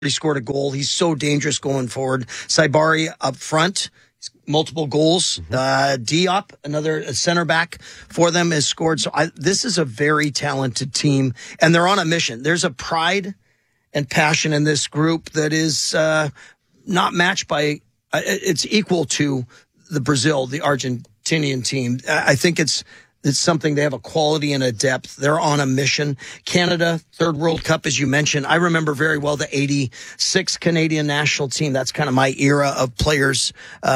He scored a goal. He's so dangerous going forward. Saibari up front, multiple goals. Diop, another center back for them, has scored. So this is a very talented team, and they're on a mission. There's a pride and passion in this group that is not matched by. It's equal to the Argentinian team. I think it's something. They have a quality and a depth. They're on a mission. Canada, third World Cup, as you mentioned. I remember very well the 86 Canadian national team. That's kind of my era of players.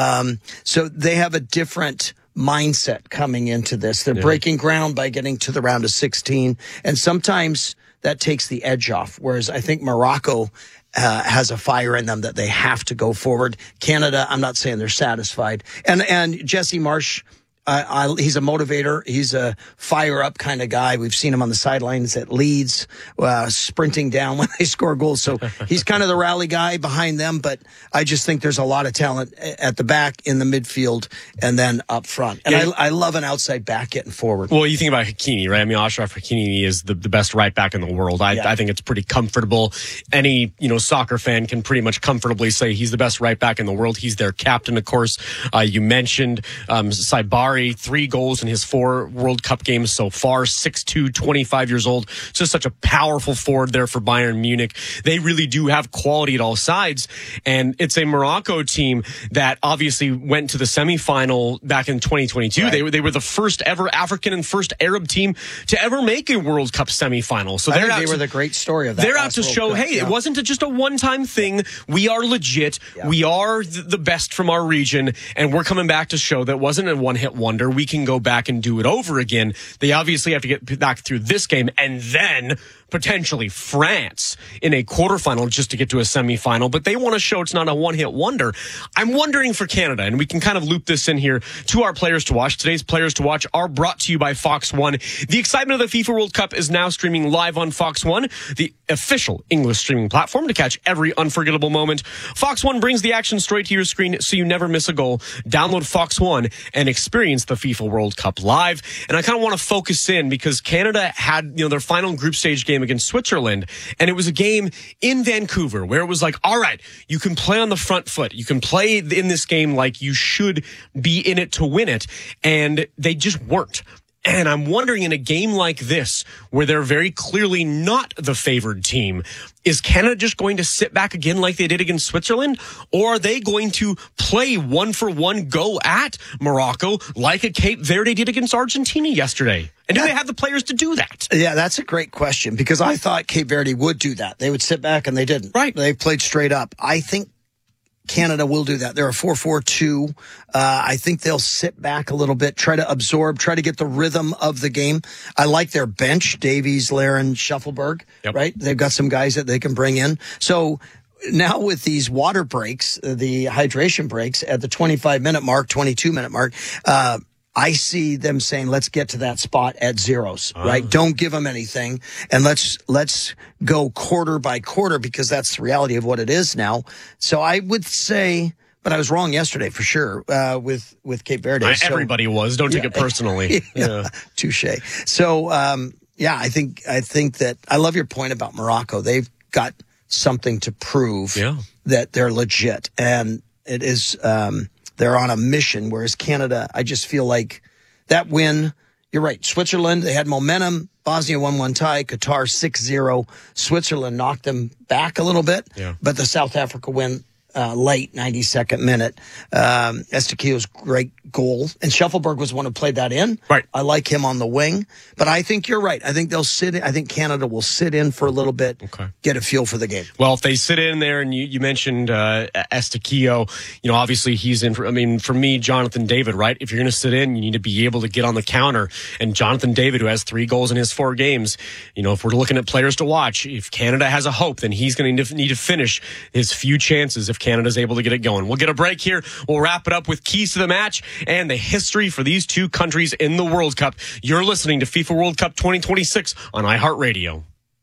So they have a different mindset coming into this. They're breaking ground by getting to the round of 16. And sometimes that takes the edge off. Whereas I think Morocco has a fire in them that they have to go forward. Canada, I'm not saying they're satisfied. And Jesse Marsh, he's a motivator. He's a fire-up kind of guy. We've seen him on the sidelines at Leeds, sprinting down when they score goals. So he's kind of the rally guy behind them. But I just think there's a lot of talent at the back, in the midfield, and then up front. And I love an outside back getting forward. Well, you think about Hakimi, right? I mean, Achraf Hakimi is the best right back in the world. I think it's pretty comfortable. Any soccer fan can pretty much comfortably say he's the best right back in the world. He's their captain, of course. You mentioned Saibari. 3 goals in his 4 World Cup games so far, 6'2", 25 years old. Just such a powerful forward there for Bayern Munich. They really do have quality at all sides. And it's a Morocco team that obviously went to the semifinal back in 2022. Right. They were the first ever African and first Arab team to ever make a World Cup semifinal. So they were the great story of that. They're out to show, it wasn't just a one-time thing. We are legit. Yeah. We are the best from our region. And we're coming back to show that wasn't a one-hit wonder. We can go back and do it over again. They obviously have to get back through this game and then potentially France in a quarterfinal just to get to a semifinal, but they want to show it's not a one-hit wonder. I'm wondering for Canada, and we can kind of loop this in here to our players to watch. Today's players to watch are brought to you by Fox One. The excitement of the FIFA World Cup is now streaming live on Fox One, the official English streaming platform to catch every unforgettable moment. Fox One brings the action straight to your screen so you never miss a goal. Download Fox One and experience the FIFA World Cup live. And I kind of want to focus in because Canada had, their final group stage game against Switzerland, and it was a game in Vancouver where it was like, all right, you can play on the front foot. You can play in this game like you should be in it to win it. And they just weren't. And I'm wondering, in a game like this, where they're very clearly not the favored team, is Canada just going to sit back again like they did against Switzerland? Or are they going to play one-for-one go at Morocco like a Cape Verde did against Argentina yesterday? And do they have the players to do that? Yeah, that's a great question, because I thought Cape Verde would do that. They would sit back, and they didn't. Right. They played straight up. I think Canada will do that. They're a 4-4-2. I think they'll sit back a little bit, try to absorb, try to get the rhythm of the game. I like their bench, Davies, Larin, Shuffleberg, right? They've got some guys that they can bring in. So now with these water breaks, the hydration breaks at the 25-minute mark, 22-minute mark, I see them saying, let's get to that spot at zeros, right? Don't give them anything. And let's go quarter by quarter, because that's the reality of what it is now. So I would say, but I was wrong yesterday for sure, with Cape Verde. Everybody was. Don't take it personally. Touche. So, I think that I love your point about Morocco. They've got something to prove that they're legit. And it is, they're on a mission, whereas Canada, I just feel like that win, you're right, Switzerland, they had momentum. Bosnia 1-1 tie, Qatar 6-0. Switzerland knocked them back a little bit, but the South Africa win late, 92nd minute. Estequio's great goal. And Shuffleberg was one who played that in. Right. I like him on the wing. But I think you're right. I think they'll sit in. I think Canada will sit in for a little bit, get a feel for the game. Well, if they sit in there, and you mentioned Estequio, obviously he's in. For me, Jonathan David, right? If you're going to sit in, you need to be able to get on the counter. And Jonathan David, who has 3 goals in his 4 games, if we're looking at players to watch, if Canada has a hope, then he's going to need to finish his few chances if Canada's able to get it going. We'll get a break here. We'll wrap it up with keys to the match and the history for these 2 countries in the World Cup. You're listening to FIFA World Cup 2026 on iHeartRadio.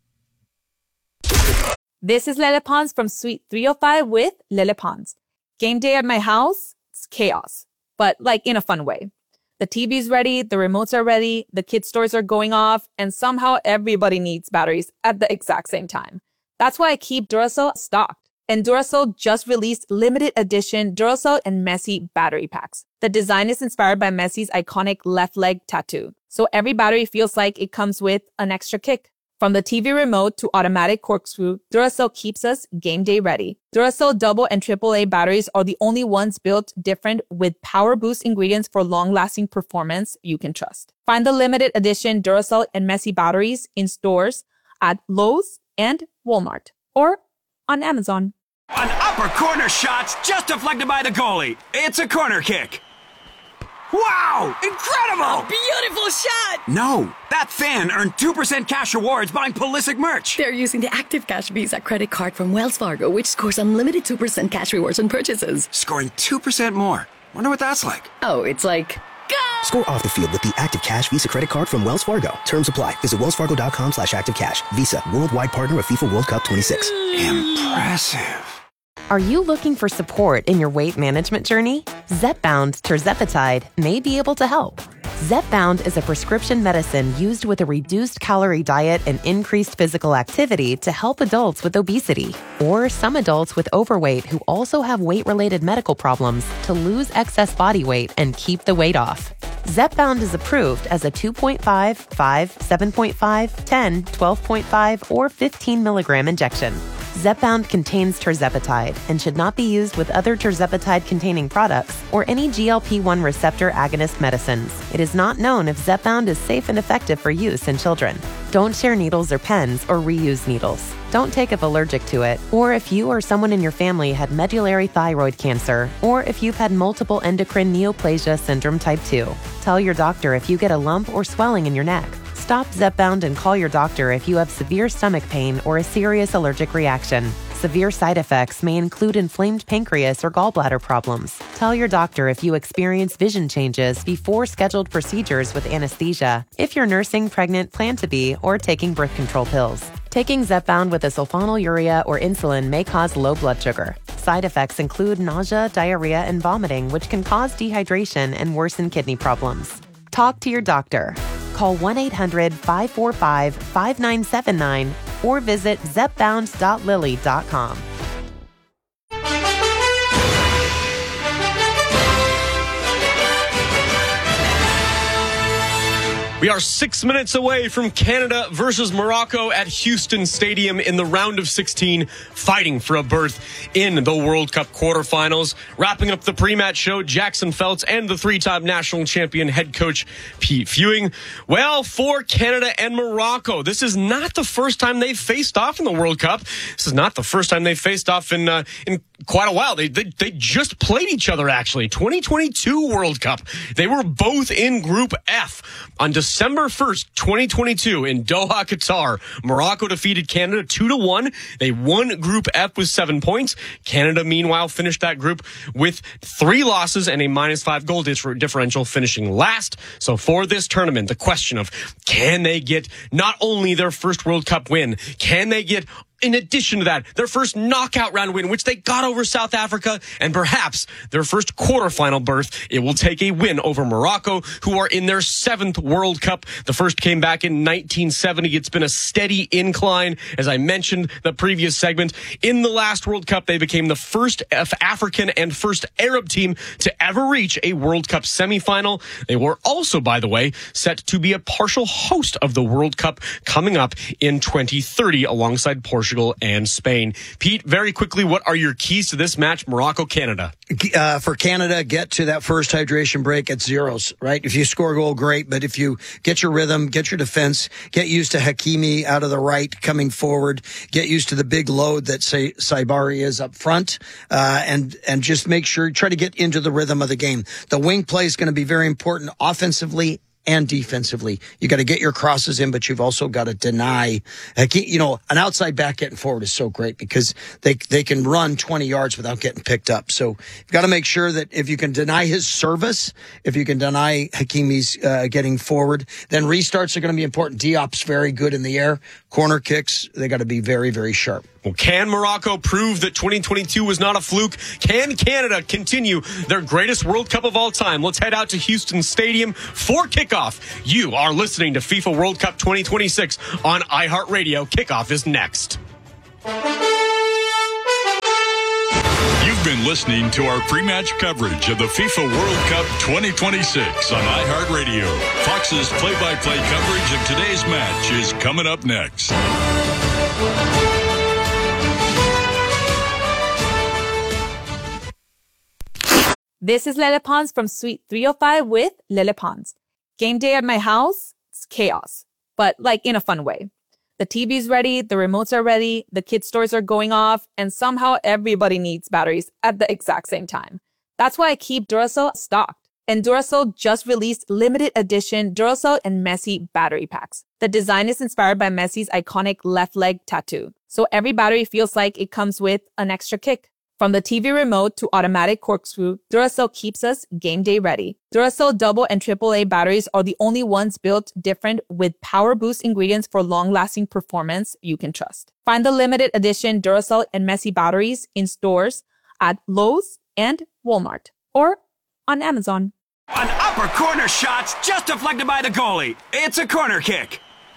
This is Lele Pons from Suite 305 with Lele Pons. Game day at my house, it's chaos, but in a fun way. The TV's ready, the remotes are ready, the kids' toys are going off, and somehow everybody needs batteries at the exact same time. That's why I keep Duracell stocked. And Duracell just released limited edition Duracell and Messi battery packs. The design is inspired by Messi's iconic left leg tattoo. So every battery feels like it comes with an extra kick. From the TV remote to automatic corkscrew, Duracell keeps us game day ready. Duracell double and AAA batteries are the only ones built different with power boost ingredients for long-lasting performance you can trust. Find the limited edition Duracell and Messi batteries in stores at Lowe's and Walmart or on Amazon. An upper corner shot's just deflected by the goalie. It's a corner kick. Wow! Incredible! Beautiful shot! No, that fan earned 2% cash rewards buying Pulisic merch. They're using the Active Cash Visa credit card from Wells Fargo, which scores unlimited 2% cash rewards on purchases. Scoring 2% more. Wonder what that's like. Oh, it's like... Go! Score off the field with the Active Cash Visa credit card from Wells Fargo. Terms apply. Visit wellsfargo.com/activecash. Visa, worldwide partner of FIFA World Cup 26. Impressive. Are you looking for support in your weight management journey? Zepbound tirzepatide may be able to help. Zepbound is a prescription medicine used with a reduced calorie diet and increased physical activity to help adults with obesity or some adults with overweight who also have weight-related medical problems to lose excess body weight and keep the weight off. Zepbound is approved as a 2.5, 5, 7.5, 10, 12.5, or 15 milligram injection. Zepbound contains tirzepatide and should not be used with other tirzepatide-containing products or any GLP-1 receptor agonist medicines. It is not known if Zepbound is safe and effective for use in children. Don't share needles or pens or reuse needles. Don't take if allergic to it, or if you or someone in your family had medullary thyroid cancer, or if you've had multiple endocrine neoplasia syndrome type 2. Tell your doctor if you get a lump or swelling in your neck. Stop Zepbound and call your doctor if you have severe stomach pain or a serious allergic reaction. Severe side effects may include inflamed pancreas or gallbladder problems. Tell your doctor if you experience vision changes before scheduled procedures with anesthesia, if you're nursing, pregnant, plan to be, or taking birth control pills. Taking Zepbound with a sulfonylurea or insulin may cause low blood sugar. Side effects include nausea, diarrhea, and vomiting, which can cause dehydration and worsen kidney problems. Talk to your doctor. Call 1-800-545-5979 or visit zepbound.lilly.com. We are 6 minutes away from Canada versus Morocco at Houston Stadium in the round of 16, fighting for a berth in the World Cup quarterfinals. Wrapping up the pre-match show, Jackson Feltz and the three-time national champion head coach Pete Fewing. Well, for Canada and Morocco, this is not the first time they've faced off in the World Cup. This is not the first time they've faced off in quite a while. They just played each other, actually. 2022 World Cup. They were both in Group F on December 1st, 2022 in Doha, Qatar. Morocco defeated Canada 2-1. They won Group F with 7 points. Canada, meanwhile, finished that group with 3 losses and a -5 goal differential, finishing last. So for this tournament, the question of can they get not only their first World Cup win, can they get, in addition to that, their first knockout round win, which they got over South Africa, and perhaps their first quarterfinal berth. It will take a win over Morocco, who are in their 7th World Cup. The first came back in 1970. It's been a steady incline. As I mentioned the previous segment, in the last World Cup, they became the first African and first Arab team to ever reach a World Cup semifinal. They were also, by the way, set to be a partial host of the World Cup coming up in 2030 alongside Portugal and Spain. Pete, very quickly, what are your keys to this match, Morocco-Canada? For Canada, get to that first hydration break at zeros, right? If you score a goal, great. But if you get your rhythm, get your defense, get used to Hakimi out of the right coming forward, get used to the big load that Saibari is up front, and just make sure, try to get into the rhythm of the game. The wing play is going to be very important offensively and defensively. You got to get your crosses in, but you've also got to deny. You know, an outside back getting forward is so great because they can run 20 yards without getting picked up. So you've got to make sure that if you can deny his service, if you can deny Hakimi's getting forward, then restarts are going to be important. Diop's very good in the air. Corner kicks, they got to be very, very sharp. Well, can Morocco prove that 2022 was not a fluke? Can Canada continue their greatest World Cup of all time? Let's head out to Houston Stadium for kickoff. You are listening to FIFA World Cup 2026 on iHeartRadio. Kickoff is next. You've been listening to our pre-match coverage of the FIFA World Cup 2026 on iHeartRadio. Fox's play-by-play coverage of today's match is coming up next. This is Lele Pons from Suite 305 with Lele Pons. Game day at my house, it's chaos, but like in a fun way. The TV's ready, the remotes are ready, the kids' toys are going off, and somehow everybody needs batteries at the exact same time. That's why I keep Duracell stocked. And Duracell just released limited edition Duracell and Messi battery packs. The design is inspired by Messi's iconic left leg tattoo. So every battery feels like it comes with an extra kick. From the TV remote to automatic corkscrew, Duracell keeps us game day ready. Duracell double and AAA batteries are the only ones built different with power boost ingredients for long-lasting performance you can trust. Find the limited edition Duracell and Messi batteries in stores at Lowe's and Walmart or on Amazon. An upper corner shot's just deflected by the goalie. It's a corner kick.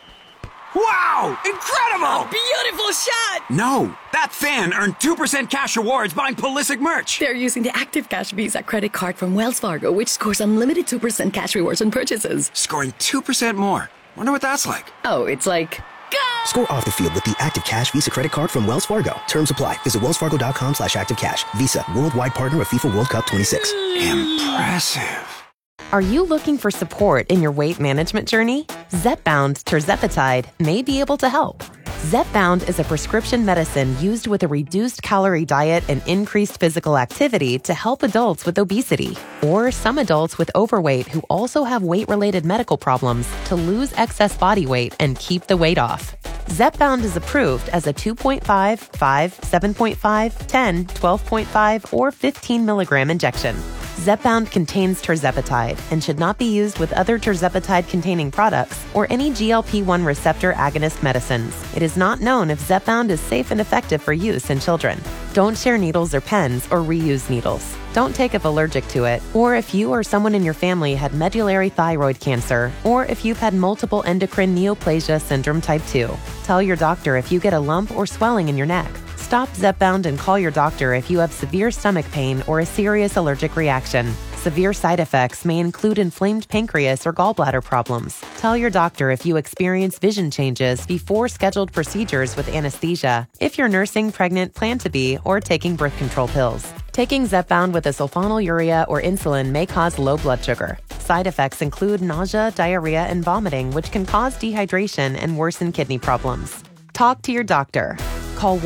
Wow! Incredible! Beautiful shot! No, that fan earned 2% cash rewards buying Pulisic merch. They're using the Active Cash Visa credit card from Wells Fargo, which scores unlimited 2% cash rewards on purchases. Scoring 2% more. Wonder what that's like. Oh, it's like... Go! Score off the field with the Active Cash Visa credit card from Wells Fargo. Terms apply. Visit wellsfargo.com/activecash. Visa, worldwide partner of FIFA World Cup 26. Impressive. Are you looking for support in your weight management journey? Zepbound tirzepatide may be able to help. Zepbound is a prescription medicine used with a reduced calorie diet and increased physical activity to help adults with obesity or some adults with overweight who also have weight-related medical problems to lose excess body weight and keep the weight off. Zepbound is approved as a 2.5, 5, 7.5, 10, 12.5, or 15 milligram injection. Zepbound contains tirzepatide and should not be used with other tirzepatide-containing products or any GLP-1 receptor agonist medicines. It is not known if Zepbound is safe and effective for use in children. Don't share needles or pens or reuse needles. Don't take if allergic to it, or if you or someone in your family had medullary thyroid cancer, or if you've had multiple endocrine neoplasia syndrome type 2. Tell your doctor if you get a lump or swelling in your neck. Stop Zepbound and call your doctor if you have severe stomach pain or a serious allergic reaction. Severe side effects may include inflamed pancreas or gallbladder problems. Tell your doctor if you experience vision changes before scheduled procedures with anesthesia, if you're nursing, pregnant, plan to be, or taking birth control pills. Taking Zepbound with a sulfonylurea or insulin may cause low blood sugar. Side effects include nausea, diarrhea, and vomiting, which can cause dehydration and worsen kidney problems. Talk to your doctor. Call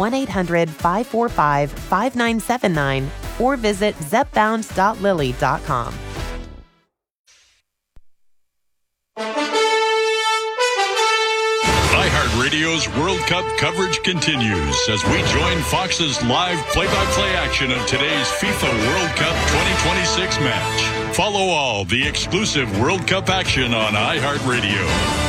1-800-545-5979 or visit zepbound.lilly.com. iHeartRadio's World Cup coverage continues as we join Fox's live play-by-play action of today's FIFA World Cup 2026 match. Follow all the exclusive World Cup action on iHeartRadio.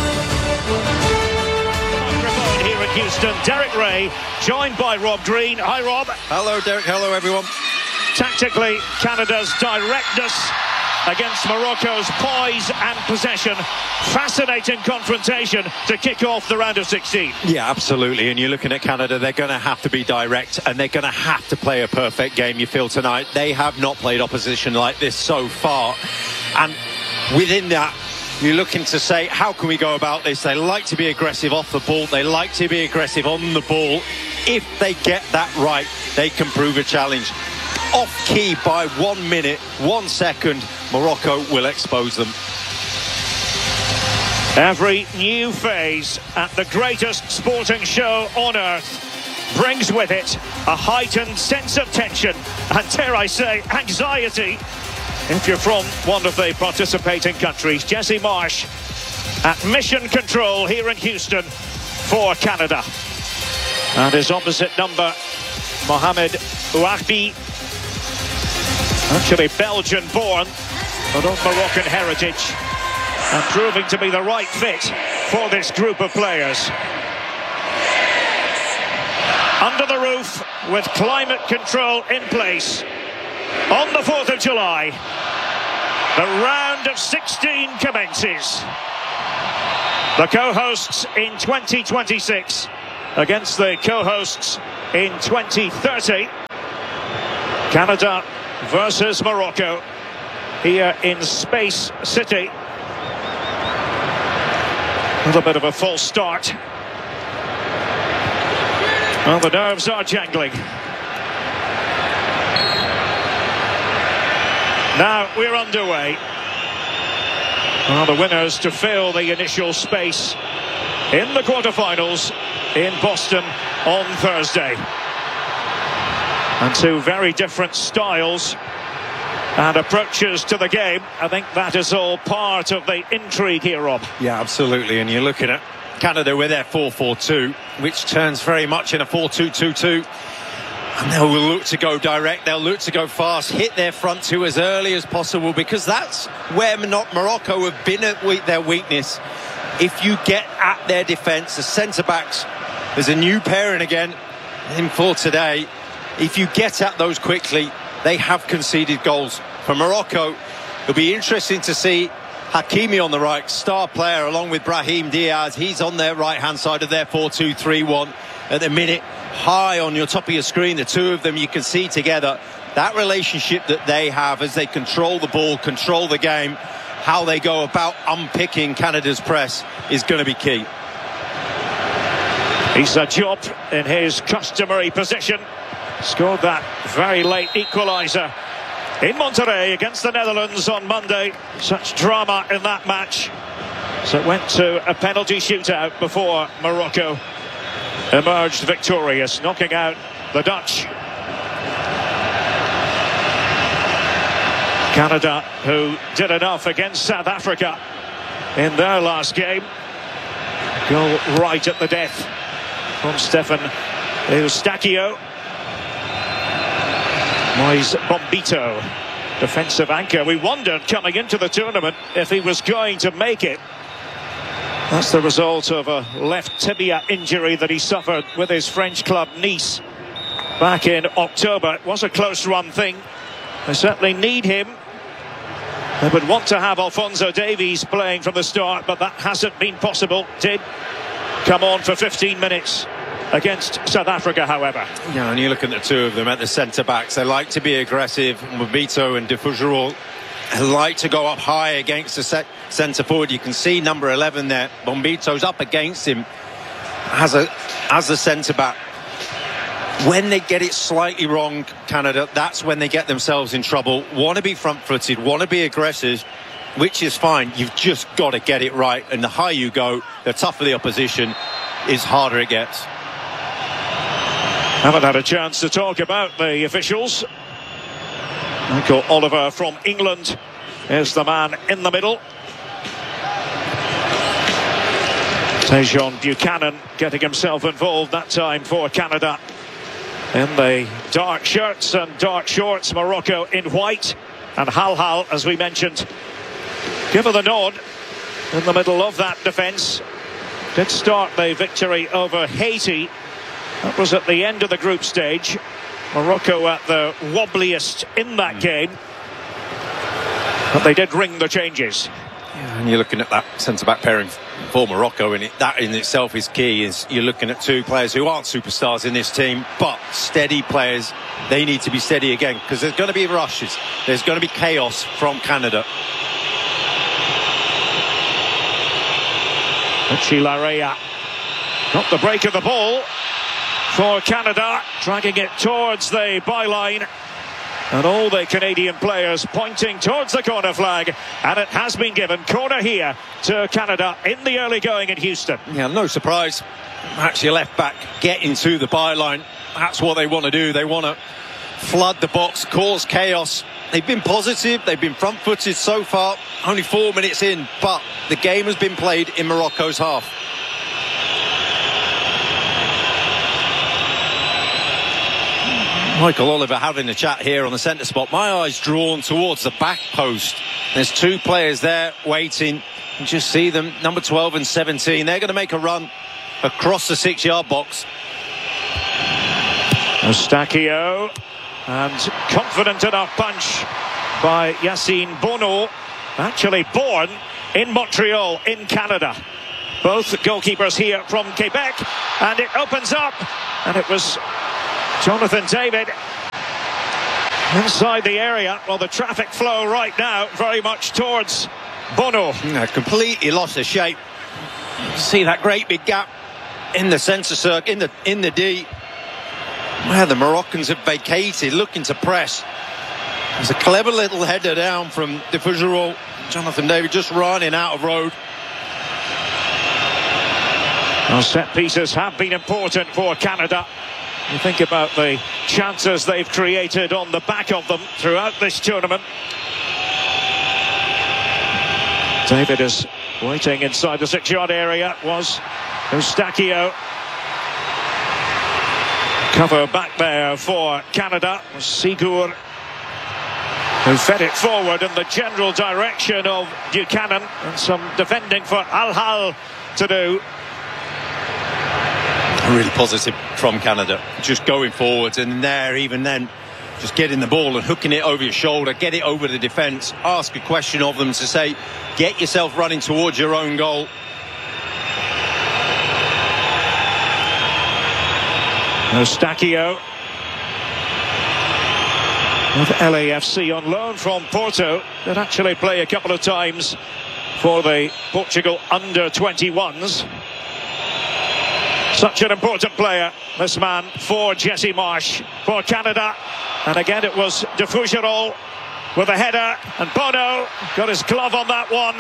Here in Houston, Derek Ray, joined by Rob Green. Hi, Rob. Hello, Derek. Hello, everyone. Tactically, Canada's directness against Morocco's poise and possession. Fascinating confrontation to kick off the round of 16. Yeah, absolutely. And you're looking at Canada, they're going to have to be direct and they're going to have to play a perfect game, you feel, tonight. They have not played opposition like this so far. And within that, you're looking to say, how can we go about this? They like to be aggressive off the ball. They like to be aggressive on the ball. If they get that right, they can prove a challenge. Off key by 1 minute, 1 second, Morocco will expose them. Every new phase at the greatest sporting show on earth brings with it a heightened sense of tension and, dare I say, anxiety. If you're from one of the participating countries, Jesse Marsh at mission control here in Houston for Canada. And his opposite number, Mohamed Ouahbi, actually Belgian born, but of Moroccan heritage, and proving to be the right fit for this group of players. Under the roof with climate control in place on the 4th of July. The round of 16 commences. The co-hosts in 2026 against the co-hosts in 2030. Canada versus Morocco here in Space City. A little bit of a false start. Well, the nerves are jangling. Now we're underway. Well, the winners to fill the initial space in the quarterfinals in Boston on Thursday. And two very different styles and approaches to the game. I think that is all part of the intrigue here, Rob. Yeah, absolutely. And you're looking at Canada with their 4-4-2, which turns very much in a 4-2-2-2. And they'll look to go direct, they'll look to go fast, hit their front two as early as possible, because that's where Morocco have been at their weakness. If you get at their defence, the centre-backs, there's a new pairing again in for today. If you get at those quickly, they have conceded goals. For Morocco, it'll be interesting to see Hakimi on the right, star player, along with Brahim Diaz. He's on their right-hand side of their 4-2-3-1 at the minute. High on your top of your screen, the two of them you can see together. That relationship that they have as they control the ball, control the game, how they go about unpicking Canada's press is going to be key. Issa Diop in his customary position scored that very late equaliser in Monterrey against the Netherlands on Monday. Such drama in that match. So it went to a penalty shootout before Morocco emerged victorious, knocking out the Dutch. Canada, who did enough against South Africa in their last game. Goal right at the death from Stefan Eustáquio. Moise Bombito, defensive anchor. We wondered coming into the tournament if he was going to make it. That's the result of a left tibia injury that he suffered with his French club Nice back in October. It was a close run thing. They certainly need him. They would want to have Alphonso Davies playing from the start, but that hasn't been possible. Did come on for 15 minutes against South Africa, however. Yeah, and you look at the two of them at the centre-backs. They like to be aggressive. Bombito and De Fougerolles like to go up high against the centre-forward. You can see number 11 there. Bombito's up against him as a centre-back. When they get it slightly wrong, Canada, that's when they get themselves in trouble. Want to be front-footed, want to be aggressive, which is fine. You've just got to get it right. And the higher you go, the tougher the opposition is, harder it gets. Haven't had a chance to talk about the officials. Michael Oliver from England is the man in the middle. Tejon Buchanan getting himself involved that time for Canada. In the dark shirts and dark shorts, Morocco in white. And Hal, as we mentioned, give her the nod in the middle of that defence. Did start the victory over Haiti. That was at the end of the group stage. Morocco at the wobbliest in that game. But they did ring the changes. Yeah, and you're looking at that centre-back pairing for Morocco, and that in itself is key. Is you're looking at two players who aren't superstars in this team, but steady players. They need to be steady again, because there's going to be rushes. There's going to be chaos from Canada. Richie Larea got the break of the ball for Canada, dragging it towards the byline. And all the Canadian players pointing towards the corner flag. And it has been given. Corner here to Canada in the early going in Houston. Yeah, no surprise. Actually, left back getting to the byline. That's what they want to do. They want to flood the box, cause chaos. They've been positive. They've been front-footed so far. Only 4 minutes in, but the game has been played in Morocco's half. Michael Oliver having a chat here on the centre spot. My eyes drawn towards the back post. There's two players there waiting. You just see them, number 12 and 17. They're going to make a run across the 6-yard box. Eustáquio, and confident enough punch by Yacine Bono, actually born in Montreal in Canada. both goalkeepers here from Quebec, and it opens up, and it was Jonathan David inside the area. Well, the traffic flow right now very much towards Bono. Completely lost the shape. See that great big gap in the centre circle, in the D, where the Moroccans have vacated, looking to press. There's a clever little header down from De Fougerolles. Jonathan David just running out of road. Well, set pieces have been important for Canada. You think about the chances they've created on the back of them throughout this tournament. David is waiting inside the 6-yard area. Was Eustachio. Cover back there for Canada. Sigur, who fed it forward in the general direction of Buchanan, and some defending for Al Hal to do. Really positive from Canada, just going forwards, and there, even then, just getting the ball and hooking it over your shoulder, get it over the defence, ask a question of them to say, get yourself running towards your own goal. Eustachio with LAFC on loan from Porto, that actually play a couple of times for the Portugal under-21s. Such an important player, this man, for Jesse Marsh, for Canada. And again, it was De Fougerolles with a header, and Bono got his glove on that one.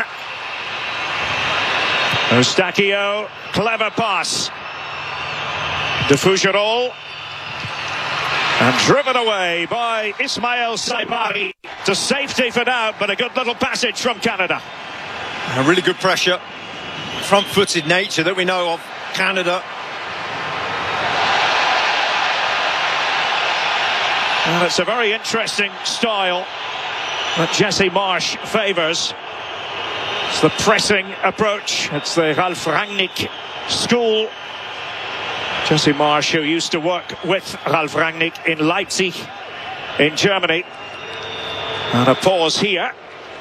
Eustachio, clever pass. De Fougerolles, and driven away by Ismail Saibari to safety for now, but a good little passage from Canada. A really good pressure, front-footed nature that we know of Canada. And it's a very interesting style that Jesse Marsh favours. It's the pressing approach. It's the Ralf Rangnick school. Jesse Marsh, who used to work with Ralf Rangnick in Leipzig in Germany. And a pause here.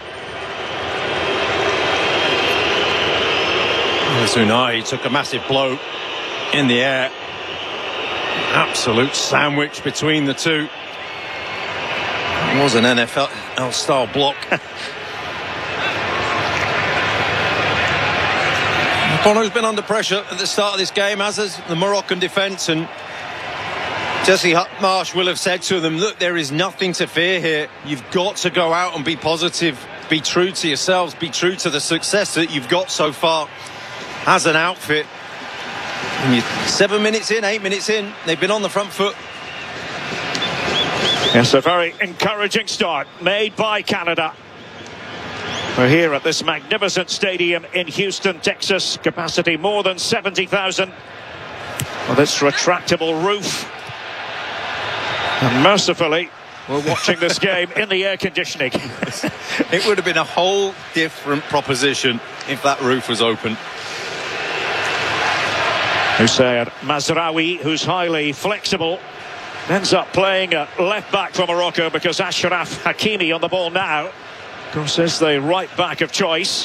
Unai took a massive blow in the air. Absolute sandwich between the two. It was an NFL-style block. Bono's been under pressure at the start of this game, as has the Moroccan defence, and Jesse Marsh will have said to them, look, there is nothing to fear here. You've got to go out and be positive, be true to yourselves, be true to the success that you've got so far as an outfit. And you're 7 minutes in, 8 minutes in, they've been on the front foot. Yes, a very encouraging start made by Canada. We're here at this magnificent stadium in Houston, Texas. Capacity more than 70,000. With its retractable roof. And mercifully, we're watching this game in the air conditioning. It would have been a whole different proposition if that roof was open. Hussein Mazraoui, who's highly flexible, ends up playing at left back for Morocco because Ashraf Hakimi on the ball now. Of course, is the right back of choice.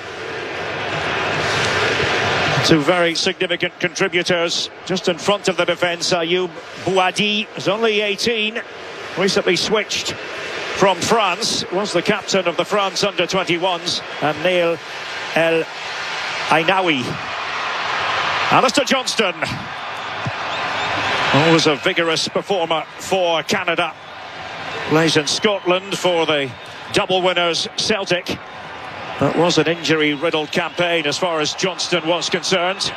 Two very significant contributors just in front of the defence. Ayoub Bouadi is only 18, recently switched from France, was the captain of the France under-21s, and Neil El Ainaoui. Alistair Johnston, always a vigorous performer for Canada, plays in Scotland for the double winners Celtic. That was an injury-riddled campaign as far as Johnston was concerned.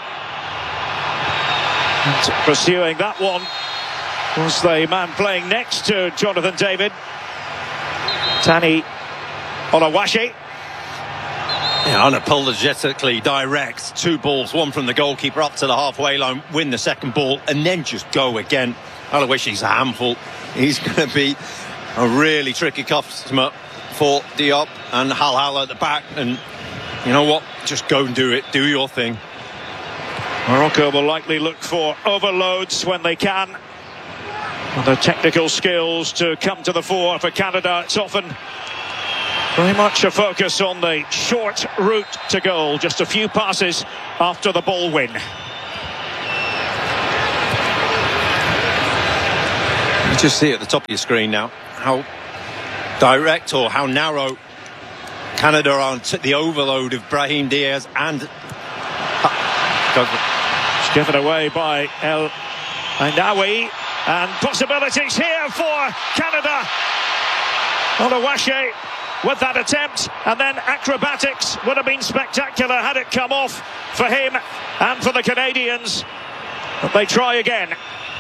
And pursuing that one was the man playing next to Jonathan David, Tani Olawashi. Yeah, unapologetically direct. Two balls, one from the goalkeeper up to the halfway line, win the second ball, and then just go again. Olawashi's a handful. He's going to be a really tricky customer for Diop and Al Hal at the back. And you know what? Just go and do it. Do your thing. Morocco will likely look for overloads when they can. And the technical skills to come to the fore for Canada. It's often Very much a focus on the short route to goal. Just a few passes after the ball win. You just see at the top of your screen now how direct or how narrow Canada are on the overload of Brahim Diaz and it's given away by El Ainaoui, and possibilities here for Canada. Oluwaseyi with that attempt, and then acrobatics would have been spectacular had it come off for him and for the Canadians. But they try again.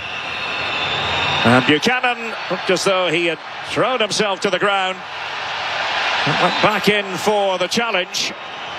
And Buchanan looked as though he had thrown himself to the ground and went back in for the challenge.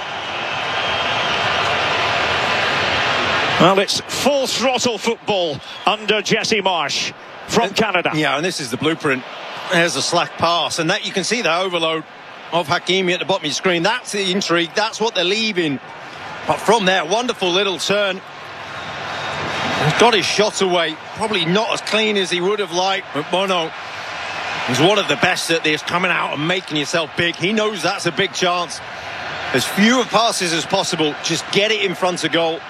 Well, it's full throttle football under Jesse Marsch from Canada. Yeah, and this is the blueprint. There's a slack pass, and that you can see the overload of Hakimi at the bottom of your screen. That's the intrigue. That's what they're leaving. But from there, wonderful little turn. He's got his shot away. Probably not as clean as he would have liked, but Bono is one of the best at this, coming out and making yourself big. He knows that's a big chance. As few passes as possible. Just get it in front of goal.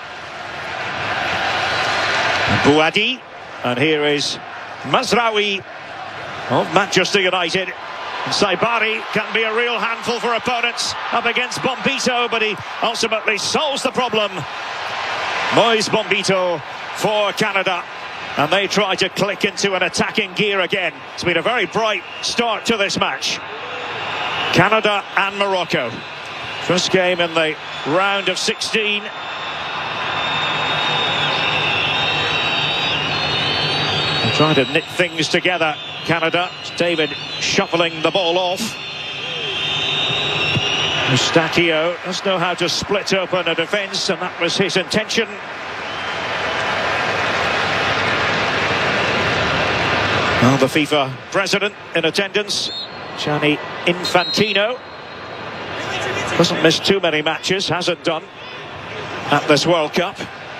Bouhaddi, and here is Mazraoui of Manchester United. Saibari can be a real handful for opponents up against Bombito, but he ultimately solves the problem. Moise Bombito for Canada, and they try to click into an attacking gear again. It's been a very bright start to this match. Canada and Morocco. First game in the round of 16. Trying to knit things together, Canada. David shuffling the ball off. Eustáquio does know how to split open a defence, and that was his intention. Well, the FIFA president in attendance, Gianni Infantino, doesn't miss too many matches, hasn't done at this World Cup.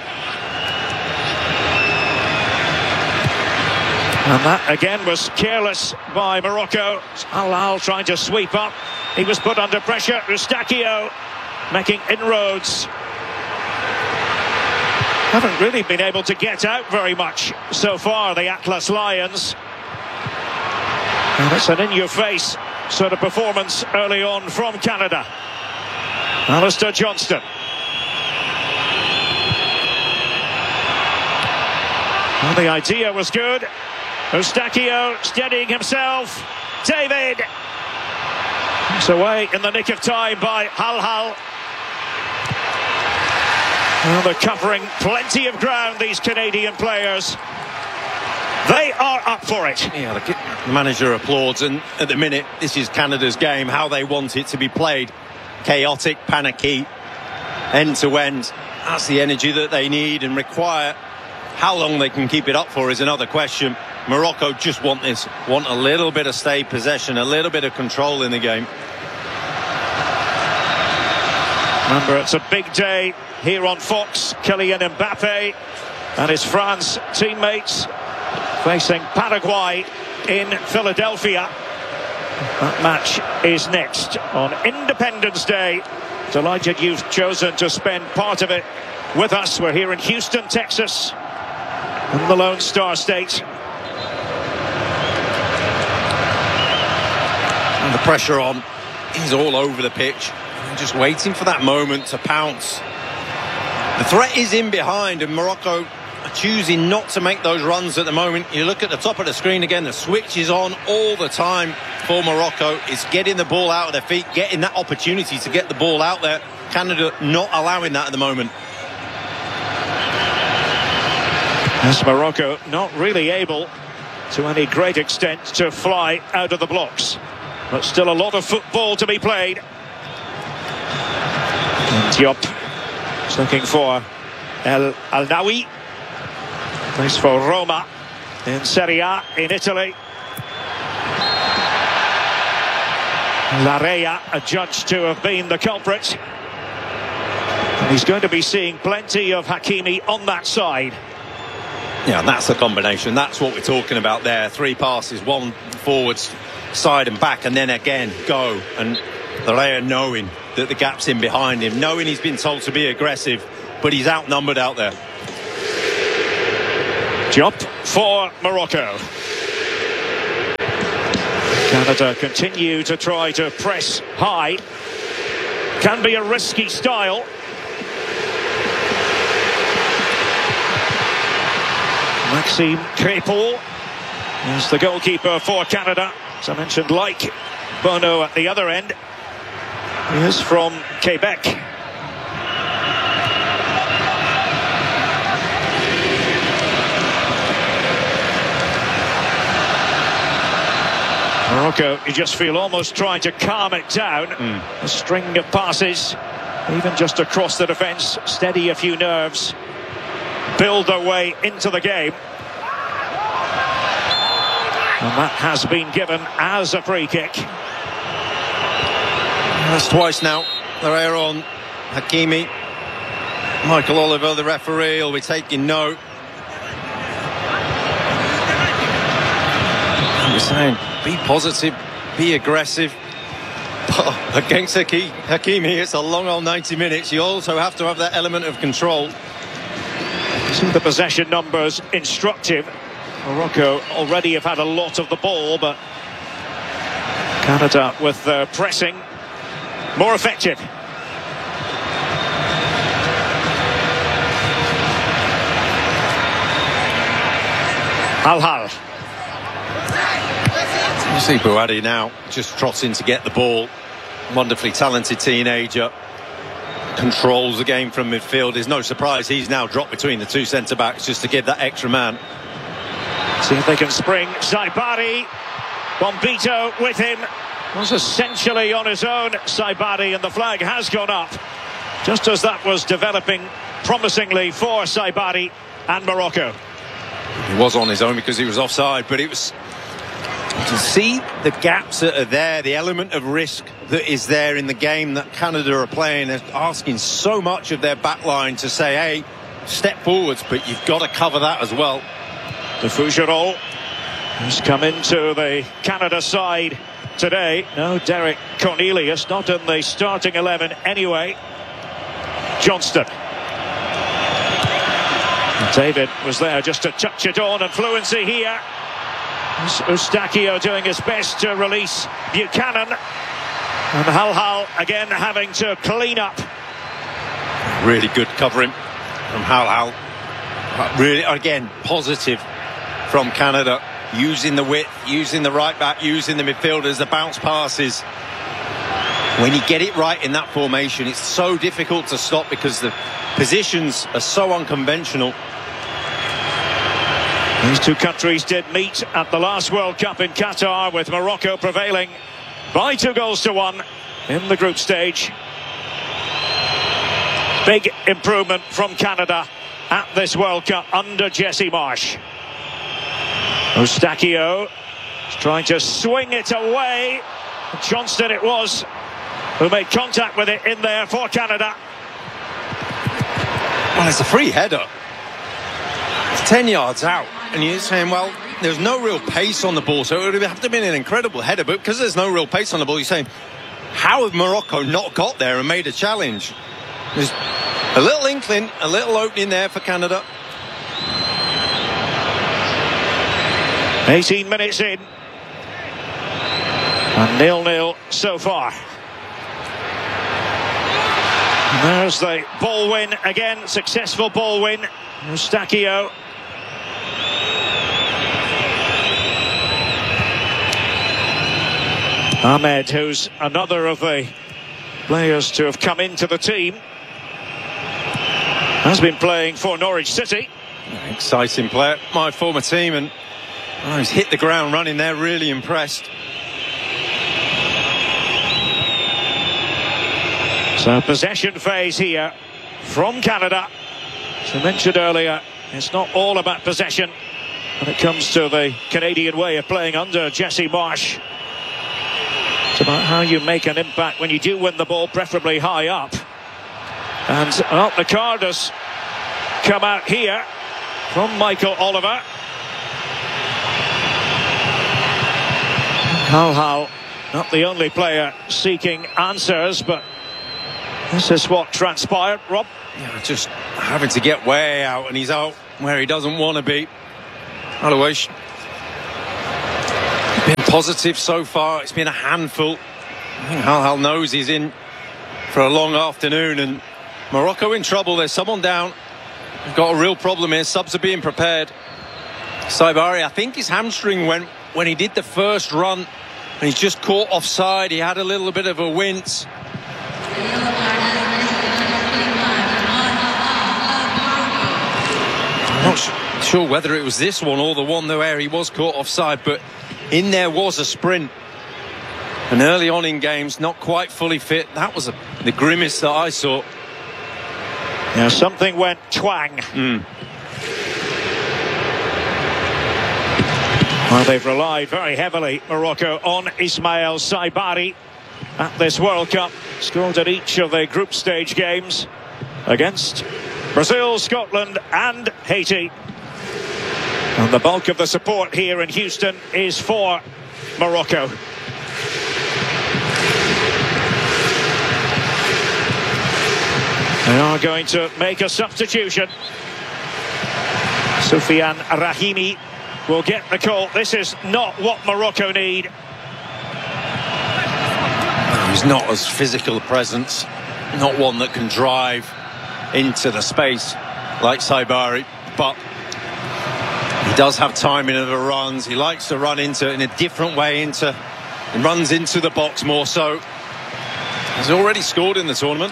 And that again was careless by Morocco. Al Ahly trying to sweep up. He was put under pressure. Eustáquio making inroads. Haven't really been able to get out very much so far, the Atlas Lions. And it's an in-your-face sort of performance early on from Canada. Alistair Johnston. Well, the idea was good. Eustáquio steadying himself. David. It's away in the nick of time by Al Ahly. Well, they're covering plenty of ground, these Canadian players. They are up for it. Yeah, the manager applauds, and at the minute, this is Canada's game, how they want it to be played. Chaotic, panicky, end-to-end. That's the energy that they need and require. How long they can keep it up for is another question. Morocco just want this, want a little bit of stay possession, a little bit of control in the game. Remember, it's a big day here on Fox. Kylian Mbappe and his France teammates facing Paraguay in Philadelphia. That match is next on Independence Day. Delighted you've chosen to spend part of it with us. We're here in Houston, Texas, in the Lone Star State. And the pressure on. He's all over the pitch. Just waiting for that moment to pounce. The threat is in behind, and Morocco are choosing not to make those runs at the moment. You look at the top of the screen again, the switch is on all the time for Morocco. It's getting the ball out of their feet, getting that opportunity to get the ball out there. Canada not allowing that at the moment. As Morocco not really able to any great extent to fly out of the blocks, but still a lot of football to be played. And Diop is looking for El Ainaoui. Plays for Roma in Serie A in Italy. Larea adjudged to have been the culprit. And he's going to be seeing plenty of Hakimi on that side. Yeah, and that's the combination. That's what we're talking about there. 3 passes, 1 forwards, side and back, and then again go. And Laryea knowing that the gap's in behind him, knowing he's been told to be aggressive, but he's outnumbered out there. Job for Morocco. Canada continue to try to press high. Can be a risky style. Maxime Crépeau is the goalkeeper for Canada. As I mentioned, like Bono at the other end. He is from Quebec. Morocco, you just feel almost trying to calm it down. A string of passes, even just across the defence, steady a few nerves, build their way into the game. And that has been given as a free kick. That's twice now. Laryea on Hakimi. Michael Oliver, the referee, will be taking note. I'm saying, be positive, be aggressive. But against Hakimi, it's a long old 90 minutes. You also have to have that element of control. See the possession numbers instructive. Morocco already have had a lot of the ball, but Canada with their pressing more effective. Al-Hal. You see Bouhaddi now just trotting to get the ball. Wonderfully talented teenager. Controls the game from midfield. There's no surprise he's now dropped between the two centre-backs just to give that extra man. See if they can spring. Saibari. Bombito with him. Was essentially on his own, Saibari, and the flag has gone up. Just as that was developing promisingly for Saibari and Morocco. He was on his own because he was offside, but it was to see the gaps that are there, the element of risk that is there in the game that Canada are playing. They're asking so much of their back line to say, hey, step forwards, but you've got to cover that as well. The Fougerolles has come into the Canada side today. No, Derek Cornelius, not in the starting 11 anyway. Johnston. And David was there just to touch it on, and fluency here. Eustáquio doing his best to release Buchanan. And Al-Hal again having to clean up. Really good covering from Al-Hal. Really, again, positive from Canada. Using the width, using the right back, using the midfielders, the bounce passes. When you get it right in that formation, it's so difficult to stop because the positions are so unconventional. These two countries did meet at the last World Cup in Qatar, with Morocco prevailing by 2-1 in the group stage. Big improvement from Canada at this World Cup under Jesse Marsch. Eustáquio is trying to swing it away. Johnston it was who made contact with it in there for Canada. Well, it's a free header. It's 10 yards out. And you're saying, well, there's no real pace on the ball, so it would have to have been an incredible header. But because there's no real pace on the ball, you're saying, how have Morocco not got there and made a challenge? There's a little inkling, a little opening there for Canada. 18 minutes in. And 0-0 so far. And there's the ball win again. Successful ball win. Eustáquio. Ahmed, who's another of the players to have come into the team, has been playing for Norwich City. Exciting player, my former team, and he's hit the ground running there, really impressed. So possession phase here from Canada. As I mentioned earlier, it's not all about possession when it comes to the Canadian way of playing under Jesse Marsch. It's about how you make an impact when you do win the ball, preferably high up. And the card has come out here from Michael Oliver. Al-Hal not the only player seeking answers, but this is what transpired, Rob. Yeah, just having to get way out, and he's out where he doesn't want to be. Otherwise, been positive so far. It's been a handful. I think Hal knows he's in for a long afternoon, and Morocco in trouble. There's someone down. We've got a real problem here. Subs are being prepared. Saibari, I think his hamstring went when he did the first run, and he's just caught offside. He had a little bit of a wince. I'm not sure whether it was this one or the one where he was caught offside, but in there was a sprint. And early on in games, not quite fully fit. That was the grimace that I saw. Yeah, something went twang. Well, they've relied very heavily, Morocco, on Ismail Saibari at this World Cup. Scored at each of the group stage games against Brazil, Scotland and Haiti. And the bulk of the support here in Houston is for Morocco. They are going to make a substitution. Soufiane Rahimi will get the call. This is not what Morocco need. He's not as physical a presence, not one that can drive into the space like Saibari, but he does have timing of the runs. He likes to run into in a different way, and runs into the box more so. He's already scored in the tournament.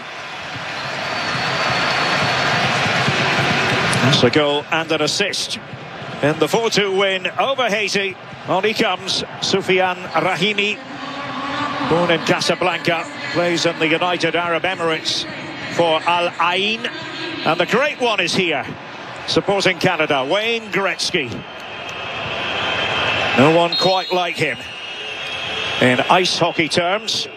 That's a goal and an assist in the 4-2 win over Haiti. On he comes, Soufiane Rahimi, born in Casablanca, plays in the United Arab Emirates for Al Ain. And the great one is here, supporting Canada, Wayne Gretzky. No one quite like him in ice hockey terms.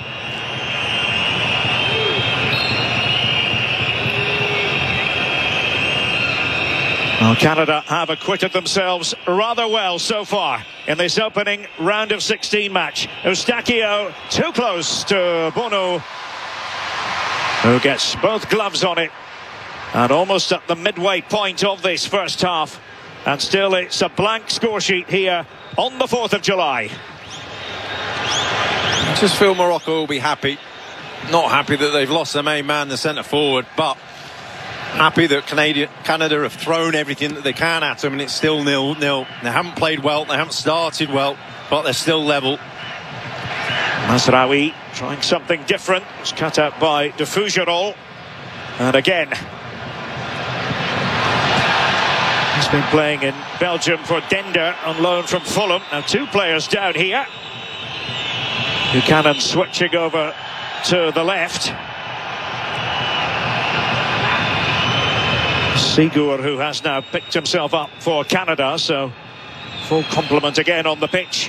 Well, Canada have acquitted themselves rather well so far in this opening round of 16 match. Eustáquio too close to Bono, who gets both gloves on it, and almost at the midway point of this first half. And still it's a blank score sheet here on the 4th of July. I just feel Morocco will be happy. Not happy that they've lost their main man, the centre forward, but happy that Canada have thrown everything that they can at them, and it's still 0-0. They haven't played well, they haven't started well, but they're still level. Mazraoui trying something different. It's cut out by De Fougerolles. And again, he's been playing in Belgium for Dender on loan from Fulham. Now 2 players down here. Buchanan switching over to the left. Sigur, who has now picked himself up for Canada, so full complement again on the pitch.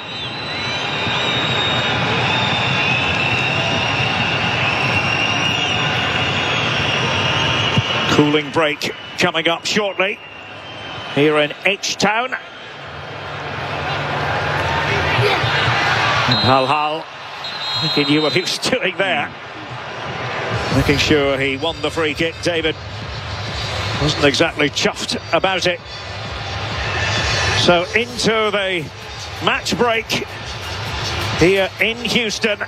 Cooling break coming up shortly here in H-Town. And Hal, I think he knew what he was doing there. Making sure he won the free kick. David wasn't exactly chuffed about it. So into the match break here in Houston.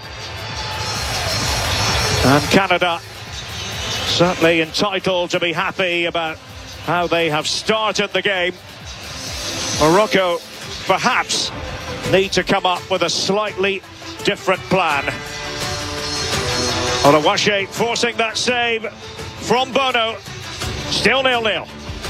And Canada certainly entitled to be happy about how they have started the game. Morocco perhaps need to come up with a slightly different plan. Olawashe forcing that save from Bono. Still 0-0.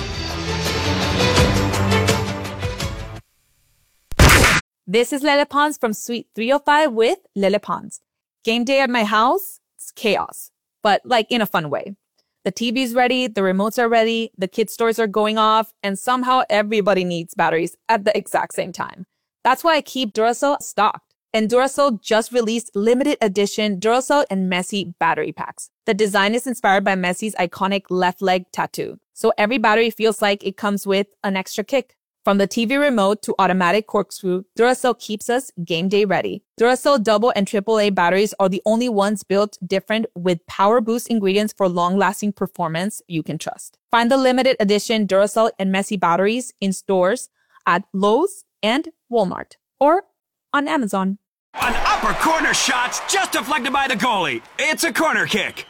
This is Lele Pons from Suite 305 with Lele Pons. Game day at my house, it's chaos, but like in a fun way. The TV's ready, the remotes are ready, the kids' toys are going off, and somehow everybody needs batteries at the exact same time. That's why I keep Duracell stocked. And Duracell just released limited edition Duracell and Messi battery packs. The design is inspired by Messi's iconic left leg tattoo. So every battery feels like it comes with an extra kick. From the TV remote to automatic corkscrew, Duracell keeps us game day ready. Duracell double and AAA batteries are the only ones built different with power boost ingredients for long-lasting performance you can trust. Find the limited edition Duracell and Messi batteries in stores at Lowe's and Walmart or on Amazon. An upper corner shot's just deflected by the goalie. It's a corner kick.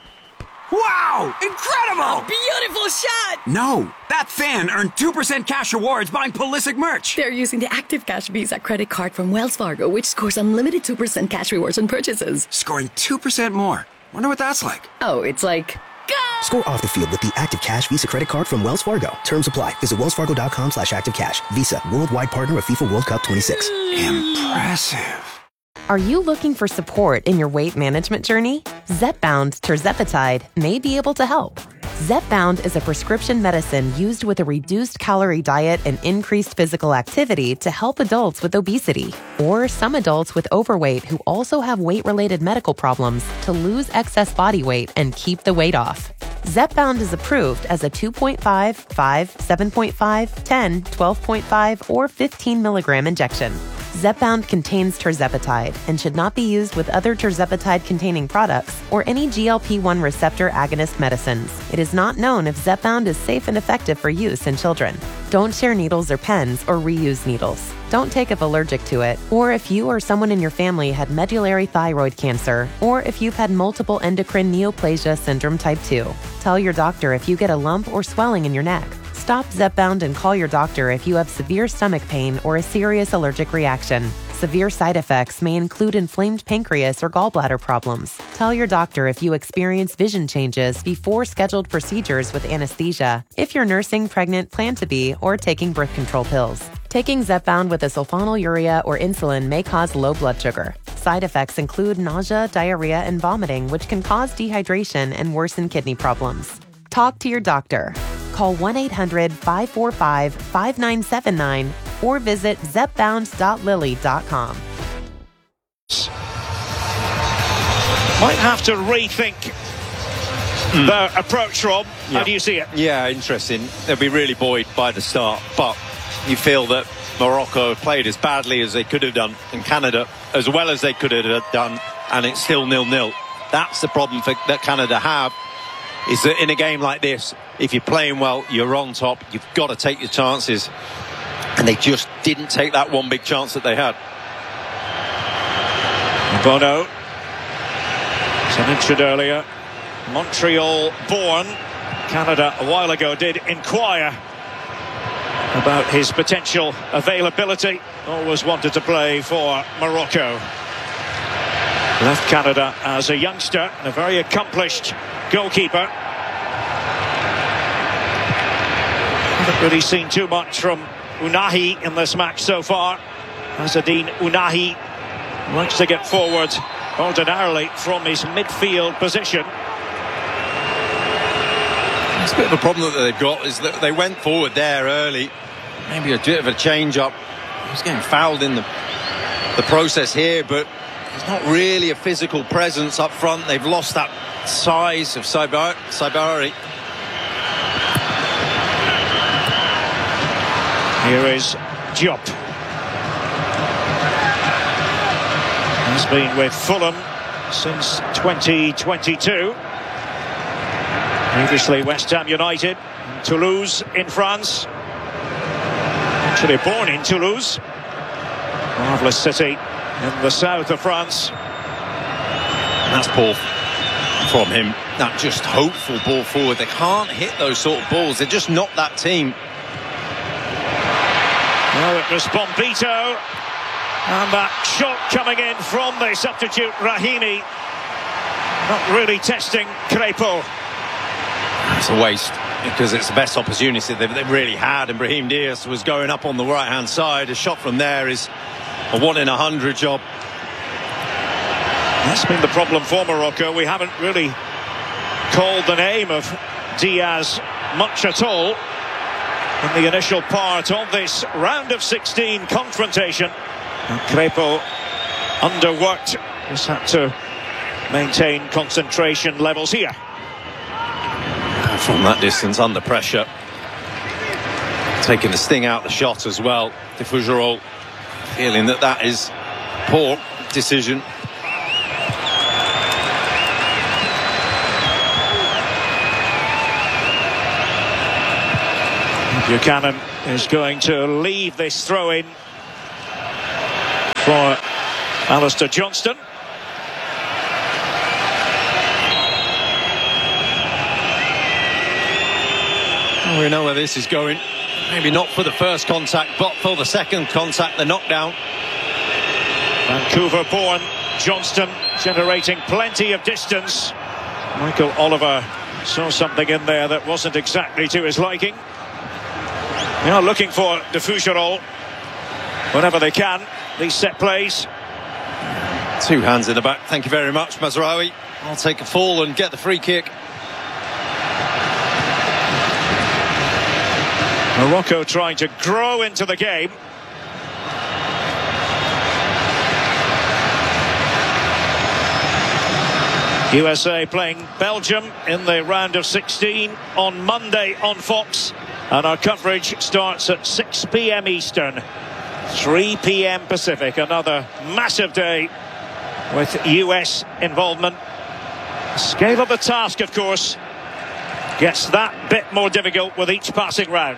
Wow! Incredible! Beautiful shot! No, that fan earned 2% cash rewards buying Pulisic merch. They're using the Active Cash Visa credit card from Wells Fargo, which scores unlimited 2% cash rewards on purchases. Scoring 2% more. Wonder what that's like. Oh, it's like... Score off the field with the Active Cash Visa credit card from Wells Fargo. Terms apply. Visit wellsfargo.com/activecash. Visa, worldwide partner of FIFA World Cup 26. Impressive. Are you looking for support in your weight management journey? Zepbound tirzepatide may be able to help. Zepbound is a prescription medicine used with a reduced calorie diet and increased physical activity to help adults with obesity or some adults with overweight who also have weight-related medical problems to lose excess body weight and keep the weight off. Zepbound is approved as a 2.5, 5, 7.5, 10, 12.5, or 15 milligram injection. Zepbound contains tirzepatide and should not be used with other tirzepatide-containing products or any GLP-1 receptor agonist medicines. It is not known if Zepbound is safe and effective for use in children. Don't share needles or pens or reuse needles. Don't take if allergic to it, or if you or someone in your family had medullary thyroid cancer, or if you've had multiple endocrine neoplasia syndrome type 2. Tell your doctor if you get a lump or swelling in your neck. Stop Zepbound and call your doctor if you have severe stomach pain or a serious allergic reaction. Severe side effects may include inflamed pancreas or gallbladder problems. Tell your doctor if you experience vision changes before scheduled procedures with anesthesia, if you're nursing, pregnant, plan to be, or taking birth control pills. Taking Zepbound with a sulfonylurea or insulin may cause low blood sugar. Side effects include nausea, diarrhea, and vomiting, which can cause dehydration and worsen kidney problems. Talk to your doctor. Call 1-800-545-5979 or visit zepbound.lilly.com. Might have to rethink the approach, Rob. How do you see it? Yeah, interesting. They'll be really buoyed by the start, but you feel that Morocco have played as badly as they could have done, and Canada as well as they could have done, and it's still 0-0. That's the problem that Canada have, is that in a game like this, if you're playing well, you're on top, you've got to take your chances. And they just didn't take that one big chance that they had. Bono, as I mentioned earlier, Montreal born. Canada a while ago did inquire about his potential availability. Always wanted to play for Morocco. Left Canada as a youngster and a very accomplished goalkeeper. Haven't really seen too much from Unahi in this match so far. Azzedine Unahi likes to get forward ordinarily from his midfield position. It's a bit of a problem that they've got is that they went forward there early. Maybe a bit of a change-up. He's getting fouled in the process here, but there's not really a physical presence up front. They've lost that size of Saibari. Here is Diop. He's been with Fulham since 2022. Previously West Ham United, Toulouse in France. Actually born in Toulouse. Marvellous city in the south of France. That's ball from him. That just hopeful ball forward. They can't hit those sort of balls. They're just not that team. Well, it was Bombito. And that shot coming in from the substitute Rahimi. Not really testing Crépeau. It's a waste, because it's the best opportunity they've really had, and Brahim Diaz was going up on the right hand side. A shot from there is a 1 in 100 job. That's been the problem for Morocco. We haven't really called the name of Diaz much at all in the initial part of this round of 16 confrontation. And Crépeau underworked. Just had to maintain concentration levels here. From that distance, under pressure. taking the sting out of the shot as well. De Fougerolles feeling that is poor decision. Buchanan is going to leave this throw-in for Alistair Johnston. Well, we know where this is going. Maybe not for the first contact, but for the second contact, the knockdown. Vancouver-born Johnston generating plenty of distance. Michael Oliver saw something in there that wasn't exactly to his liking. Now looking for De Fougerolles whenever they can, these set plays. 2 hands in the back, thank you very much, Mazraoui. I'll take a fall and get the free kick. Morocco trying to grow into the game. USA playing Belgium in the round of 16 on Monday on Fox. And our coverage starts at 6 p.m. Eastern, 3 p.m. Pacific. Another massive day with US involvement. The scale of the task, of course, gets that bit more difficult with each passing round.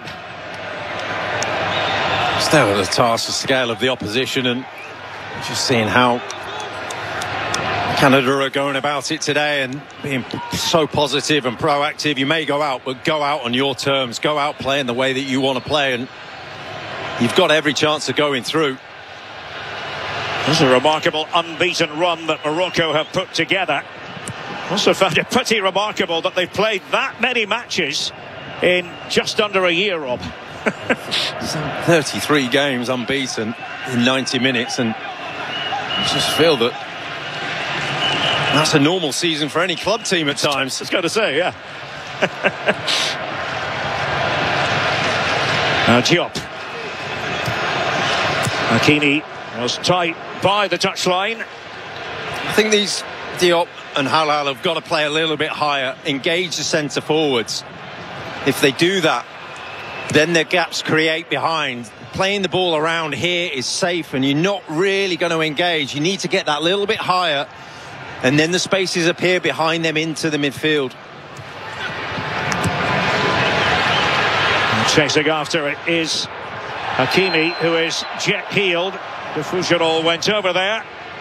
Still the task, the scale of the opposition, and just seeing how Canada are going about it today and being so positive and proactive. You may go out, but go out on your terms. Go out playing the way that you want to play, and you've got every chance of going through. This is a remarkable unbeaten run that Morocco have put together. Also found it pretty remarkable that they've played that many matches in just under a year, Rob. 33 games unbeaten in 90 minutes, and I just feel that that's a normal season for any club team at times. I was going to say, yeah. Now Diop. Hakimi was tight by the touchline. I think these Diop and Halal have got to play a little bit higher, engage the centre forwards. If they do that, then the gaps create behind. Playing the ball around here is safe, and you're not really going to engage. You need to get that little bit higher, and then the spaces appear behind them into the midfield. And chasing after it is Hakimi, who is jet-heeled. De Fougerolles went over there.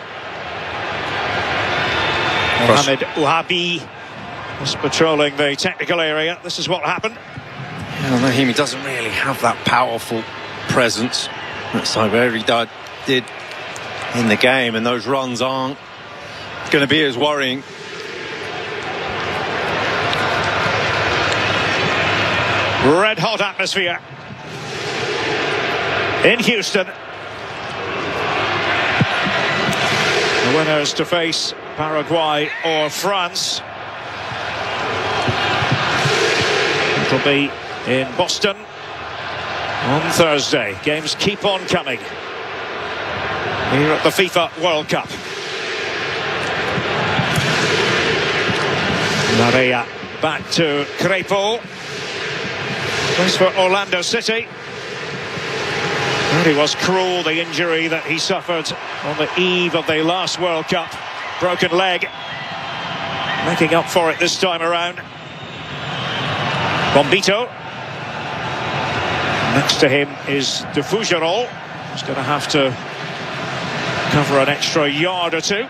Mohamed Ouahabi was patrolling the technical area. This is what happened. Rahimi doesn't really have that powerful presence that Saibari did in the game, and those runs aren't going to be as worrying. Red hot atmosphere in Houston. The winners to face Paraguay or France. It'll be in Boston on Thursday. Games keep on coming here at the FIFA World Cup. Maria back to Crépeau. Plays for Orlando City. And it was cruel, the injury that he suffered on the eve of the last World Cup. Broken leg. Making up for it this time around. Bombito. Next to him is De Fougerolles. He's going to have to cover an extra yard or two.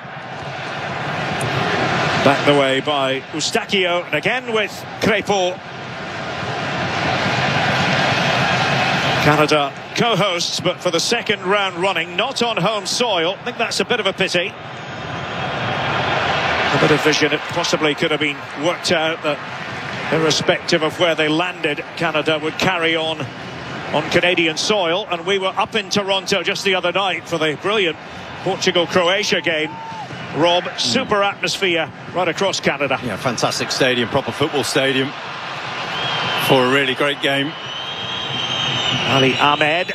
Back the way by Eustáquio, and again with Crépeau. Canada co-hosts, but for the second round running, not on home soil. I think that's a bit of a pity. A bit of vision, it possibly could have been worked out that irrespective of where they landed, Canada would carry on Canadian soil. And we were up in Toronto just the other night for the brilliant Portugal-Croatia game. Rob, super atmosphere right across Canada. Yeah, fantastic stadium, proper football stadium for a really great game. Ali Ahmed.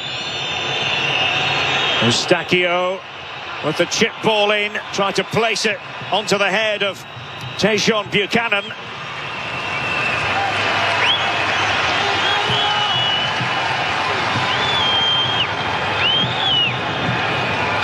Eustáquio with the chip ball in, trying to place it onto the head of Tajon Buchanan.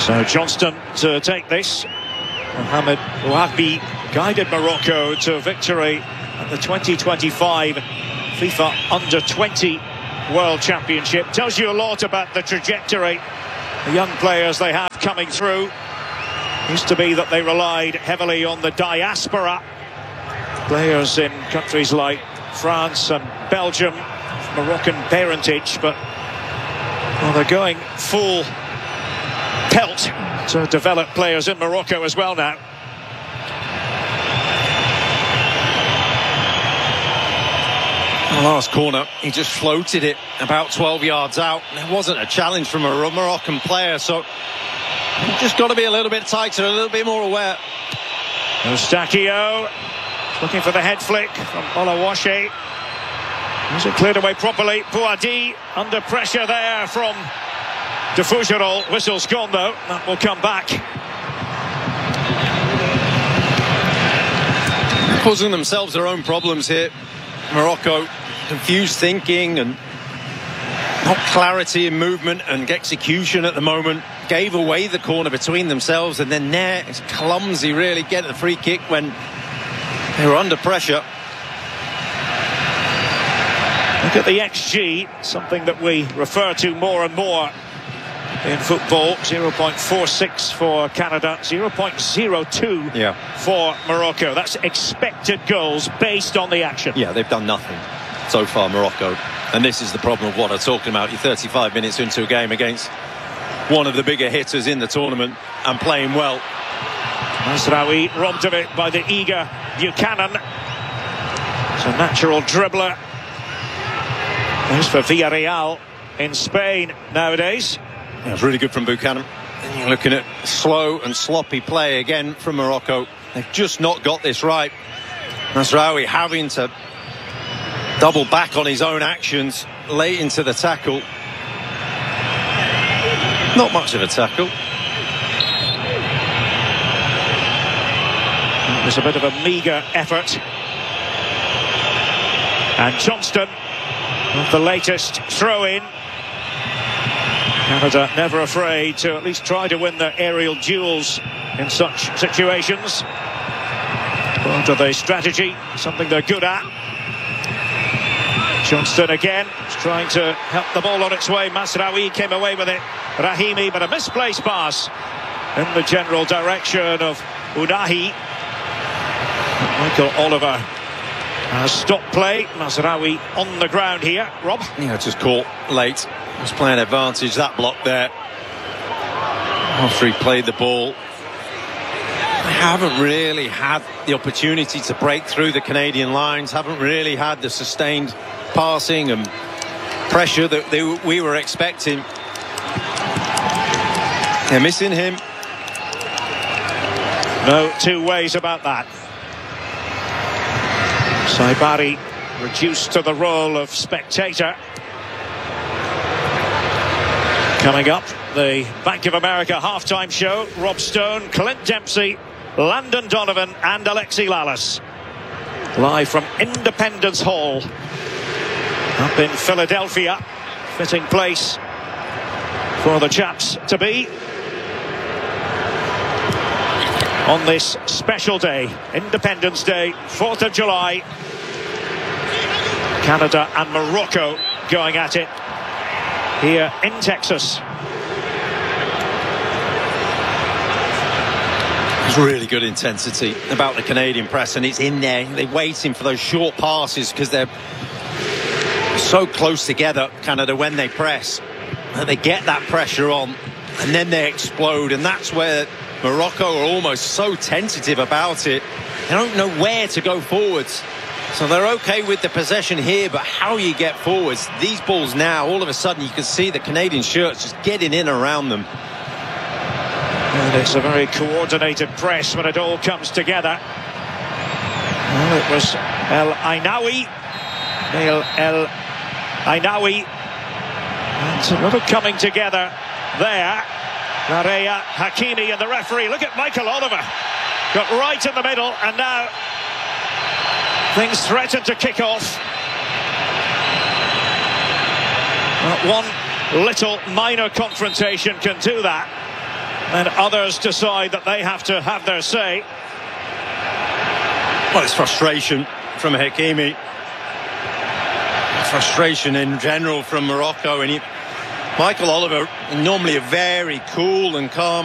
So Johnston to take this. Mohamed Bouabi guided Morocco to victory at the 2025 FIFA Under-20 World Championship. Tells you a lot about the trajectory the young players they have coming through. Used to be that they relied heavily on the diaspora. Players in countries like France and Belgium, Moroccan parentage, but well, they're going full pelt to develop players in Morocco as well now. The last corner, he just floated it about 12 yards out. There wasn't a challenge from a Moroccan player, so you've just got to be a little bit tighter, a little bit more aware. Eustáquio looking for the head flick from Olawashe. Is it cleared away properly? Bouadi under pressure there from De Fougerolles. Whistle's gone though. That will come back. Causing themselves their own problems here. Morocco, confused thinking and not clarity in movement and execution at the moment. Gave away the corner between themselves, and then there it's clumsy really getting the free kick when they were under pressure. Look at the XG, something that we refer to more and more in football. 0.46 for Canada, 0.02 for Morocco. That's expected goals based on the action. Yeah, they've done nothing so far, Morocco. And this is the problem of what I'm talking about. You're 35 minutes into a game against one of the bigger hitters in the tournament and playing well. Mazraoui robbed of it by the eager Buchanan. It's a natural dribbler. There's for Villarreal in Spain nowadays. Yeah, it's really good from Buchanan. And you're looking at slow and sloppy play again from Morocco. They've just not got this right. Mazraoui having to double back on his own actions late into the tackle. Not much of a tackle. It was a bit of a meagre effort. And Johnston with the latest throw-in. Canada never afraid to at least try to win the aerial duels in such situations. Part of the strategy, something they're good at. Johnston again, trying to help the ball on its way. Mazraoui came away with it. Rahimi, but a misplaced pass in the general direction of Unahi. Michael Oliver has stopped play. Mazraoui on the ground here. Rob? Yeah, just caught late. Was playing advantage, that block there. After he played the ball. They haven't really had the opportunity to break through the Canadian lines. Haven't really had the sustained passing and pressure that we were expecting. They're missing him. No two ways about that. Saibari reduced to the role of spectator. Coming up, the Bank of America halftime show. Rob Stone, Clint Dempsey, Landon Donovan and Alexi Lalas. Live from Independence Hall up in Philadelphia. Fitting place for the chaps to be on this special day, Independence Day, 4th of July. Canada and Morocco going at it here in Texas. There's really good intensity about the Canadian press, and it's in there. They're waiting for those short passes because they're so close together, Canada, when they press. They get that pressure on and then they explode, and that's where Morocco are almost so tentative about it. They don't know where to go forwards. So they're okay with the possession here, but how you get forwards, these balls now, all of a sudden you can see the Canadian shirts just getting in around them. And it's a very coordinated press when it all comes together. Well, it was El Ainaoui. El Ainaoui. And a little coming together there. Narea, Hakimi and the referee. Look at Michael Oliver. Got right in the middle, and now things threaten to kick off. One little minor confrontation can do that. And others decide that they have to have their say. Well, it's frustration from Hakimi. Frustration in general from Morocco. And Michael Oliver, normally a very cool and calm